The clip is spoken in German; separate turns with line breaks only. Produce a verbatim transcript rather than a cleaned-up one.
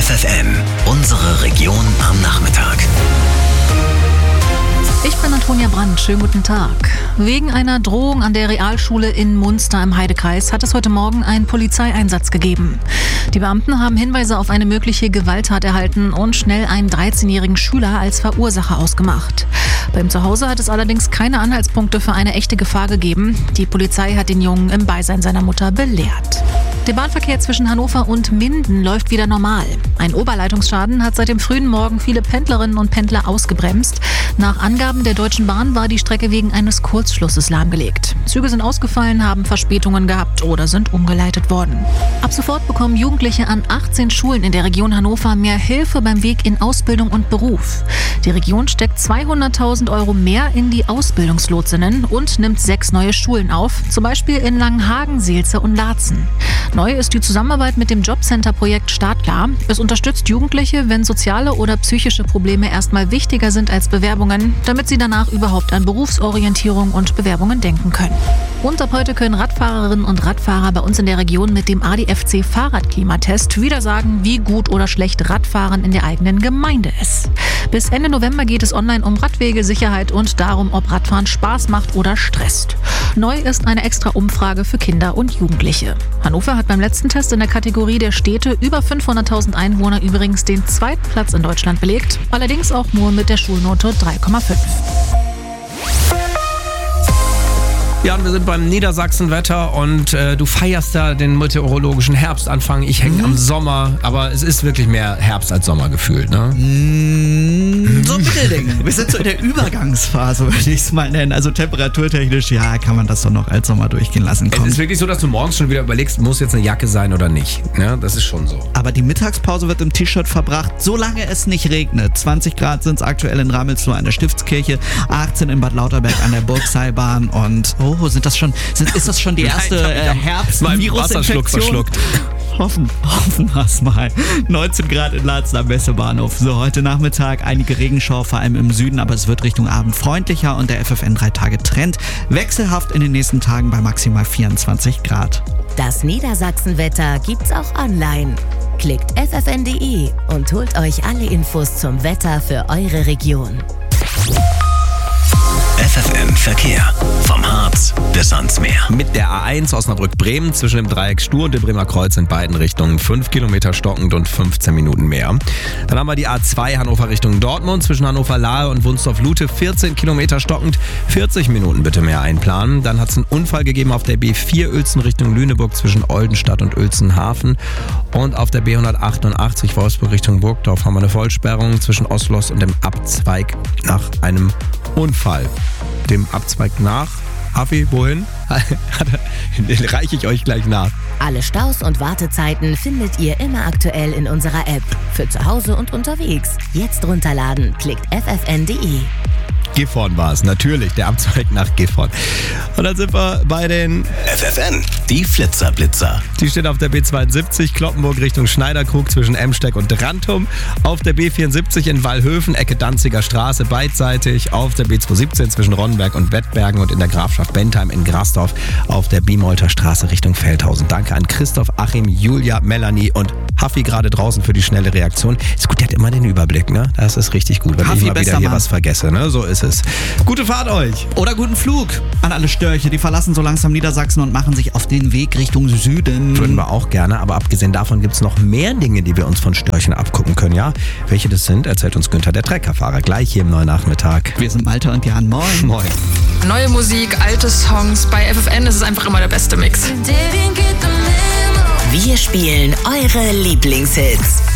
F F N, unsere Region am Nachmittag.
Ich bin Antonia Brandt, schönen guten Tag. Wegen einer Drohung an der Realschule in Munster im Heidekreis hat es heute Morgen einen Polizeieinsatz gegeben. Die Beamten haben Hinweise auf eine mögliche Gewalttat erhalten und schnell einen dreizehnjährigen Schüler als Verursacher ausgemacht. Beim Zuhause hat es allerdings keine Anhaltspunkte für eine echte Gefahr gegeben. Die Polizei hat den Jungen im Beisein seiner Mutter belehrt. Der Bahnverkehr zwischen Hannover und Minden läuft wieder normal. Ein Oberleitungsschaden hat seit dem frühen Morgen viele Pendlerinnen und Pendler ausgebremst. Nach Angaben der Deutschen Bahn war die Strecke wegen eines Kurzschlusses lahmgelegt. Züge sind ausgefallen, haben Verspätungen gehabt oder sind umgeleitet worden. Ab sofort bekommen Jugendliche an achtzehn Schulen in der Region Hannover mehr Hilfe beim Weg in Ausbildung und Beruf. Die Region steckt zweihunderttausend Euro mehr in die Ausbildungslotsinnen und nimmt sechs neue Schulen auf, zum Beispiel in Langenhagen, Seelze und Laatzen. Neu ist die Zusammenarbeit mit dem Jobcenter-Projekt Startklar. Es unterstützt Jugendliche, wenn soziale oder psychische Probleme erstmal wichtiger sind als Bewerbungen, damit sie danach überhaupt an Berufsorientierung und Bewerbungen denken können. Und ab heute können Radfahrerinnen und Radfahrer bei uns in der Region mit dem A D F C Fahrradklimatest wieder sagen, wie gut oder schlecht Radfahren in der eigenen Gemeinde ist. Bis Ende November geht es online um Radwege, Sicherheit und darum, ob Radfahren Spaß macht oder stresst. Neu ist eine extra Umfrage für Kinder und Jugendliche. Hannover hat beim letzten Test in der Kategorie der Städte über fünfhunderttausend Einwohner übrigens den zweiten Platz in Deutschland belegt, allerdings auch nur mit der Schulnote drei Komma fünf.
Ja, und wir sind beim Niedersachsen-Wetter und äh, du feierst da den meteorologischen Herbstanfang. Ich hänge mhm. am Sommer, aber es ist wirklich mehr Herbst als Sommer gefühlt, ne?
Mm, so ein Mittelding. Wir sind so in der Übergangsphase, würde ich es mal nennen. Also temperaturtechnisch, ja, kann man das doch noch als Sommer durchgehen lassen. Komm.
Es ist wirklich so, dass du morgens schon wieder überlegst, muss jetzt eine Jacke sein oder nicht. Ne? Das ist schon so.
Aber die Mittagspause wird im T-Shirt verbracht, solange es nicht regnet. zwanzig Grad sind es aktuell in Ramelsloh an der Stiftskirche, achtzehn in Bad Lauterberg an der Burgseilbahn und oh, sind das schon, sind, ist das schon die erste
Nein,
äh, Herbst-Virusinfektion?
verschluckt.
Hoffen, hoffen wir es mal. neunzehn Grad in Laatzen am Messebahnhof. So, heute Nachmittag einige Regenschauer, vor allem im Süden, aber es wird Richtung Abend freundlicher und der F F N drei Tage Trend wechselhaft in den nächsten Tagen bei maximal vierundzwanzig Grad.
Das Niedersachsen-Wetter gibt's auch online. Klickt f f n punkt d e und holt euch alle Infos zum Wetter für eure Region.
F F N Verkehr. Vom Harz bis ans Meer.
Mit der A eins Osnabrück-Bremen zwischen dem Dreieck Stur und dem Bremer Kreuz in beiden Richtungen fünf Kilometer stockend und fünfzehn Minuten mehr. Dann haben wir die A zwei Hannover Richtung Dortmund zwischen Hannover-Lahe und Wunstorf-Lute vierzehn Kilometer stockend, vierzig Minuten bitte mehr einplanen. Dann hat es einen Unfall gegeben auf der B vier Uelzen Richtung Lüneburg zwischen Oldenstadt und Uelzenhafen. Und auf der B hundertachtundachtzig Wolfsburg Richtung Burgdorf haben wir eine Vollsperrung zwischen Oslos und dem Abzweig nach einem Unfall. Dem Abzweig nach. Affi, wohin? Den reiche ich euch gleich nach.
Alle Staus und Wartezeiten findet ihr immer aktuell in unserer App. Für zu Hause und unterwegs. Jetzt runterladen. Klickt f f n punkt d e.
Gifhorn war es, natürlich, der Abzweig nach Gifhorn. Und dann sind wir bei den
F F N, die Flitzerblitzer.
Die steht auf der B zweiundsiebzig, Kloppenburg Richtung Schneiderkrug zwischen Emsteck und Rantum. Auf der B vierundsiebzig in Wallhöfen, Ecke Danziger Straße, beidseitig. Auf der B zweihundertsiebzehn zwischen Ronnenberg und Wettbergen und in der Grafschaft Bentheim in Grasdorf. Auf der Biemolter Straße Richtung Feldhausen. Danke an Christoph, Achim, Julia, Melanie und Haffi gerade draußen für die schnelle Reaktion. Ist gut, der hat immer den Überblick, ne? Das ist richtig gut, wenn
Haffi,
ich mal wieder hier
Mann.
was vergesse, ne? So ist es. Gute Fahrt euch!
Oder guten Flug an alle Störche. Die verlassen so langsam Niedersachsen und machen sich auf den Weg Richtung Süden.
Würden wir auch gerne, aber abgesehen davon gibt es noch mehr Dinge, die wir uns von Störchen abgucken können, ja? Welche das sind, erzählt uns Günther, der Treckerfahrer, gleich hier im neuen Nachmittag.
Wir sind Malte und Jan. Moin.
Moin.
Neue Musik, alte Songs. Bei F F N ist es einfach immer der beste Mix.
Wir spielen eure Lieblingshits.